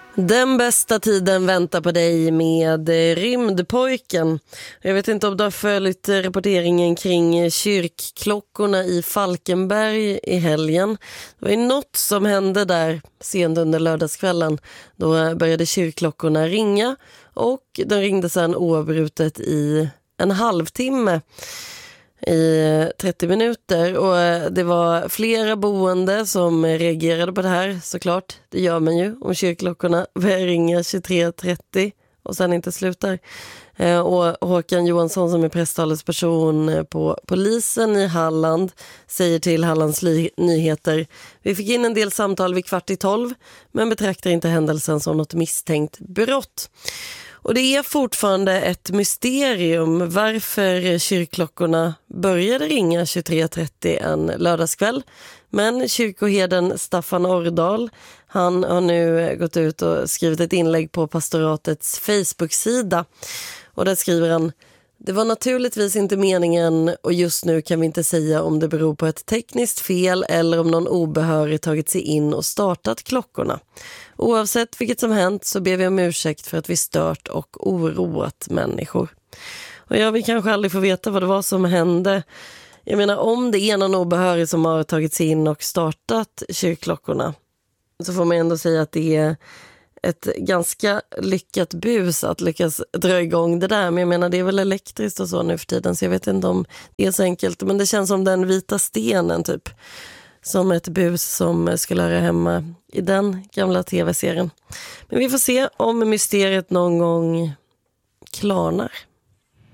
Den bästa tiden väntar på dig med Rymdpojken. Jag vet inte om du har följt rapporteringen kring kyrkklockorna i Falkenberg i helgen. Det var ju något som hände där sent under lördagskvällen. Då började kyrkklockorna ringa och de ringde sedan oavbrutet i en halvtimme. I 30 minuter, och det var flera boende som reagerade på det här, såklart. Det gör man ju om kyrkklockorna börjar ringa 23.30 och sen inte slutar. Och Håkan Johansson, som är presstalesperson på polisen i Halland, säger till Hallands Nyheter: vi fick in en del samtal vid 11:15 men betraktar inte händelsen som något misstänkt brott. Och det är fortfarande ett mysterium varför kyrkklockorna började ringa 23.30 en lördagskväll. Men kyrkoherden Staffan Ordal, han har nu gått ut och skrivit ett inlägg på pastoratets Facebook-sida. Och där skriver han: det var naturligtvis inte meningen och just nu kan vi inte säga om det beror på ett tekniskt fel eller om någon obehörig tagit sig in och startat klockorna. Oavsett vilket som hänt så ber vi om ursäkt för att vi stört och oroat människor. Och jag vill kanske aldrig få veta vad det var som hände. Jag menar, om det är någon obehörig som har tagit sig in och startat kyrkklockorna, så får man ändå säga att det är ett ganska lyckat bus att lyckas dra igång det där. Men jag menar, det är väl elektriskt och så nu för tiden, så jag vet inte om det är så enkelt. Men det känns som den vita stenen typ. Som ett bus som skulle höra hemma i den gamla tv-serien. Men vi får se om mysteriet någon gång klarnar.